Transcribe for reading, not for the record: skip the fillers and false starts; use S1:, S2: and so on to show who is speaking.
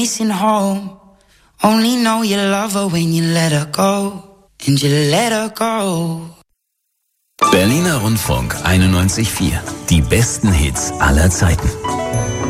S1: Missing home. Only know you love her when you let her go. And you let her go.
S2: Berliner Rundfunk 91.4. Die besten Hits aller Zeiten.